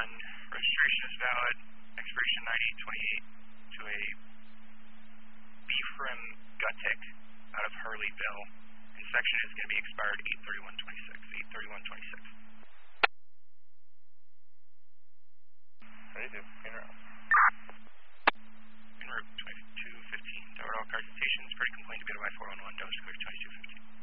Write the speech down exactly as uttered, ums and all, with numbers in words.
one, registration is valid, expiration nine eight twenty-eight, to a Beefrim Gutic out of Hurleyville. Inspection is going to be expired eight thirty-one